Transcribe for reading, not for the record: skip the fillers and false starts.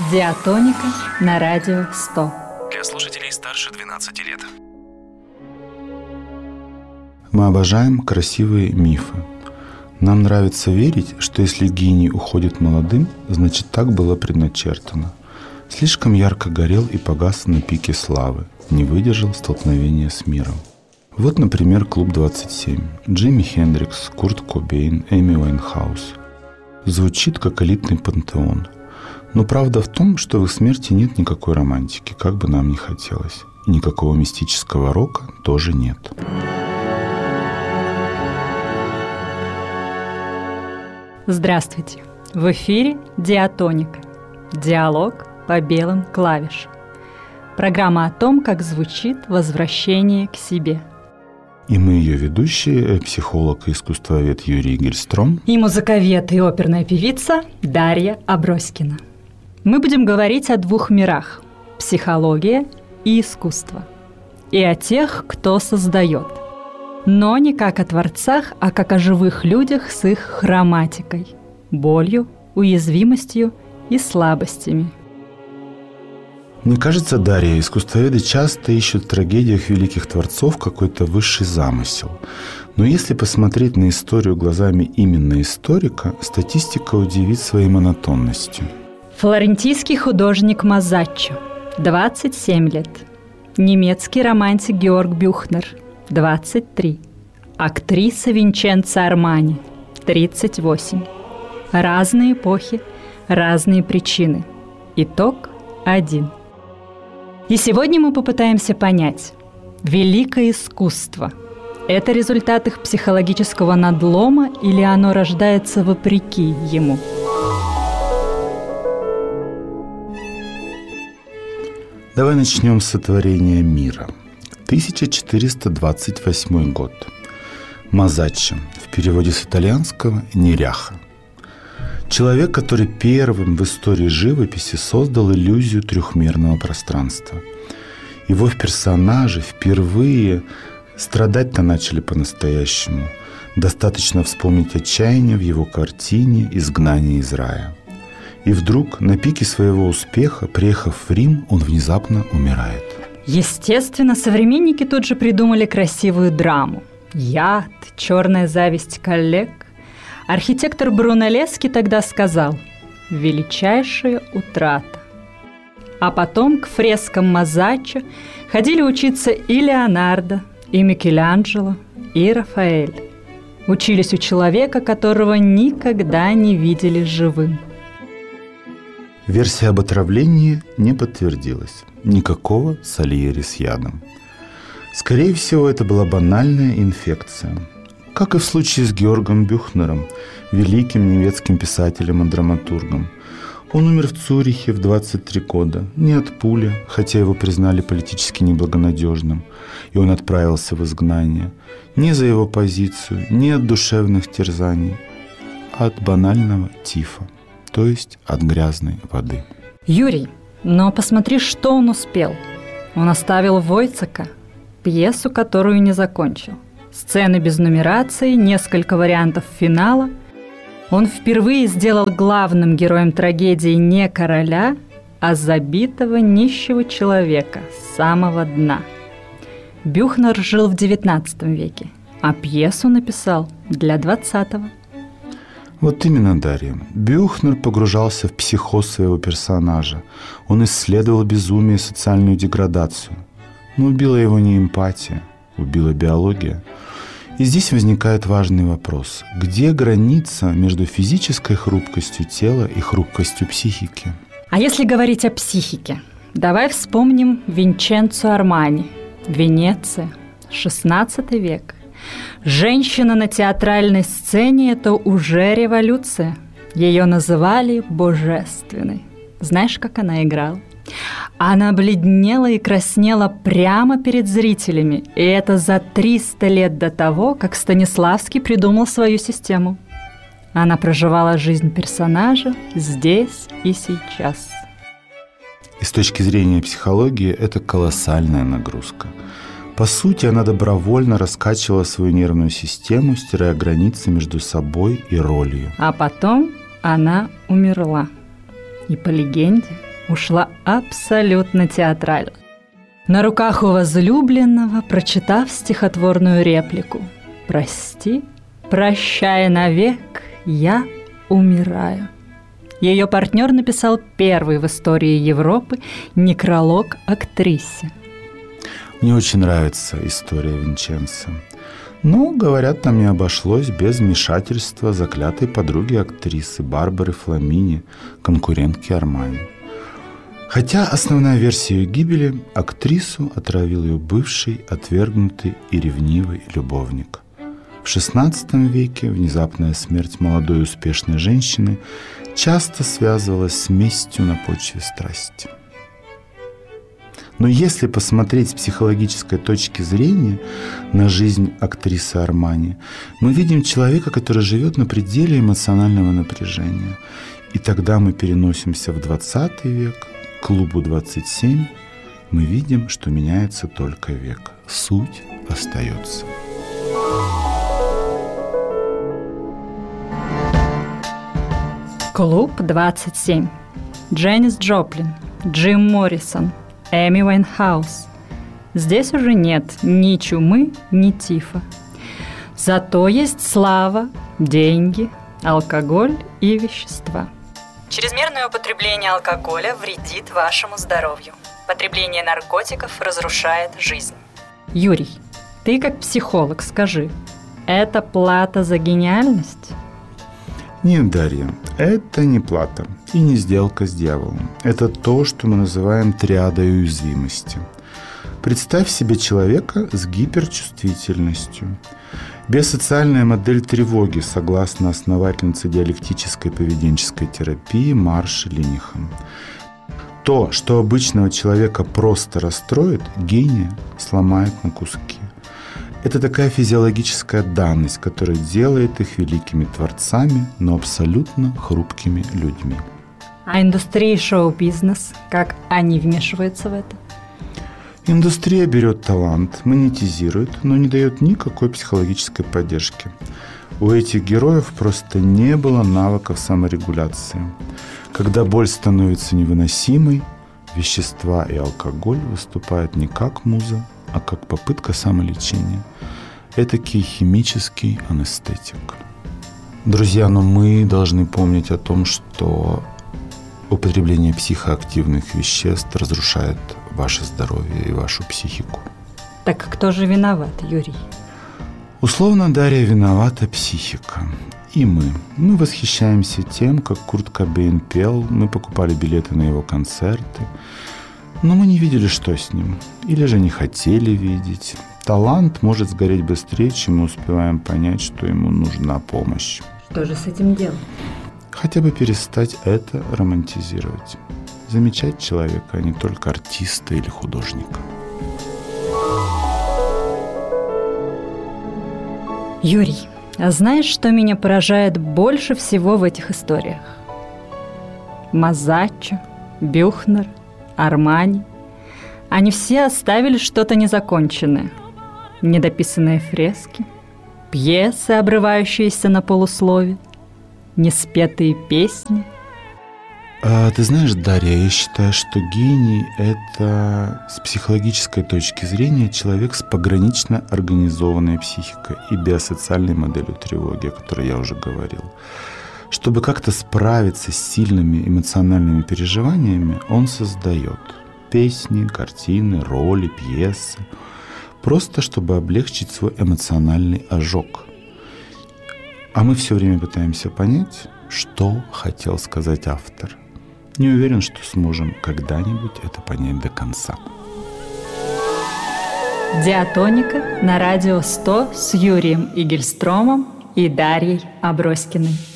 Диатоника на радио 100. Для слушателей старше 12 лет. Мы обожаем красивые мифы. Нам нравится верить, что если гений уходит молодым, значит так было предначертано. Слишком ярко горел и погас на пике славы, не выдержал столкновения с миром. Вот, например, Клуб 27. Джимми Хендрикс, Курт Кобейн, Эми Уайнхаус. Звучит как элитный пантеон. Но правда в том, что в их смерти нет никакой романтики, как бы нам ни хотелось. И никакого мистического рока тоже нет. Здравствуйте! В эфире Диатоника. Диалог по белым клавишам. Программа о том, как звучит возвращение к себе. И мы ее ведущие, психолог и искусствовед Юрий Гельстром И музыковед и оперная певица Дарья Аброськина. Мы будем говорить о двух мирах – психология и искусство. И о тех, кто создает. Но не как о творцах, а как о живых людях с их хроматикой, болью, уязвимостью и слабостями. Мне кажется, Дарья, искусствоведы часто ищут в трагедиях великих творцов какой-то высший замысел. Но если посмотреть на историю глазами именно историка, статистика удивит своей монотонностью. Флорентийский художник Мазаччо, 27 лет. Немецкий романтик Георг Бюхнер, 23. Актриса Винченцо Армани, 38. Разные эпохи, разные причины. Итог один. И сегодня мы попытаемся понять, великое искусство – это результат их психологического надлома или оно рождается вопреки ему? Давай начнем с сотворения мира. 1428 год. Мазаччо, в переводе с итальянского «неряха». Человек, который первым в истории живописи создал иллюзию трехмерного пространства. Его персонажи впервые страдать-то начали по-настоящему. Достаточно вспомнить отчаяние в его картине «Изгнание из рая». И вдруг, на пике своего успеха, приехав в Рим, он внезапно умирает. Естественно, современники тут же придумали красивую драму. Яд, черная зависть коллег. Архитектор Брунеллески тогда сказал «величайшая утрата». А потом к фрескам Мазаччо ходили учиться и Леонардо, и Микеланджело, и Рафаэль. Учились у человека, которого никогда не видели живым. Версия об отравлении не подтвердилась. Никакого Сальери с ядом. Скорее всего, это была банальная инфекция. Как и в случае с Георгом Бюхнером, великим немецким писателем и драматургом. Он умер в Цюрихе в 23 года. Не от пули, хотя его признали политически неблагонадежным, и он отправился в изгнание. Не за его позицию, не от душевных терзаний, а от банального тифа, то есть от грязной воды. Юрий, но посмотри, что он успел. Он оставил Войцека, пьесу, которую не закончил. Сцены без нумерации, несколько вариантов финала. Он впервые сделал главным героем трагедии не короля, а забитого нищего человека с самого дна. Бюхнер жил в XIX веке, а пьесу написал для XX. Вот именно, Дарья. Бюхнер погружался в психоз своего персонажа. Он исследовал безумие и социальную деградацию. Но убила его не эмпатия, убила биология. И здесь возникает важный вопрос. Где граница между физической хрупкостью тела и хрупкостью психики? А если говорить о психике, давай вспомним Винченцо Армани, Венеция, XVI век. Женщина на театральной сцене – это уже революция. Ее называли божественной. Знаешь, как она играла? Она бледнела и краснела прямо перед зрителями. И это за 300 лет до того, как Станиславский придумал свою систему. Она проживала жизнь персонажа здесь и сейчас. И с точки зрения психологии это колоссальная нагрузка. По сути, она добровольно раскачивала свою нервную систему, стирая границы между собой и ролью. А потом она умерла. И по легенде, ушла абсолютно театрально. На руках у возлюбленного, прочитав стихотворную реплику: «Прости, прощай навек, я умираю». Ее партнер написал первый в истории Европы некролог актрисе. Мне очень нравится история Винченцо. Но, говорят, нам не обошлось без вмешательства заклятой подруги актрисы Барбары Фламини, конкурентки Армани. Хотя основная версия ее гибели – актрису отравил ее бывший, отвергнутый и ревнивый любовник. В XVI веке внезапная смерть молодой и успешной женщины часто связывалась с местью на почве страсти. Но если посмотреть с психологической точки зрения на жизнь актрисы Армани, мы видим человека, который живет на пределе эмоционального напряжения. И тогда мы переносимся в 20 век, к клубу 27, мы видим, что меняется только век. Суть остается. Клуб 27. Дженнис Джоплин, Джим Моррисон, Эми Уайнхаус. Здесь уже нет ни чумы, ни тифа. Зато есть слава, деньги, алкоголь и вещества. Чрезмерное употребление алкоголя вредит вашему здоровью. Потребление наркотиков разрушает жизнь. Юрий, ты как психолог скажи, это плата за гениальность? Нет, Дарья, это не плата и не сделка с дьяволом. Это то, что мы называем триадой уязвимости. Представь себе человека с гиперчувствительностью. Биосоциальная модель тревоги, согласно основательнице диалектической поведенческой терапии Марше Линихам. То, что обычного человека просто расстроит, гения сломает на куски. Это такая физиологическая данность, которая делает их великими творцами, но абсолютно хрупкими людьми. А индустрия и шоу-бизнес, как они вмешиваются в это? Индустрия берет талант, монетизирует, но не дает никакой психологической поддержки. У этих героев просто не было навыков саморегуляции. Когда боль становится невыносимой, вещества и алкоголь выступают не как муза, а как попытка самолечения. Этакий химический анестетик. Друзья, но мы должны помнить о том, что употребление психоактивных веществ разрушает ваше здоровье и вашу психику. Так кто же виноват, Юрий? Условно, Дарья, виновата психика. И мы. Мы восхищаемся тем, как Курт Кобейн пел, мы покупали билеты на его концерты, но мы не видели, что с ним. Или же не хотели видеть. Талант может сгореть быстрее, чем мы успеваем понять, что ему нужна помощь. Что же с этим делать? Хотя бы перестать это романтизировать. Замечать человека, а не только артиста или художника. Юрий, а знаешь, что меня поражает больше всего в этих историях? Мазаччо, Бюхнер, Армани. Они все оставили что-то незаконченное. Недописанные фрески, пьесы, обрывающиеся на полуслове, неспетые песни. Ты знаешь, Дарья, я считаю, что гений – это с психологической точки зрения человек с погранично организованной психикой и биосоциальной моделью тревоги, о которой я уже говорил. Чтобы как-то справиться с сильными эмоциональными переживаниями, он создает песни, картины, роли, пьесы, просто чтобы облегчить свой эмоциональный ожог. А мы все время пытаемся понять, что хотел сказать автор. Не уверен, что сможем когда-нибудь это понять до конца. Диатоника на радио 100 с Юрием Игельстромом и Дарьей Аброськиной.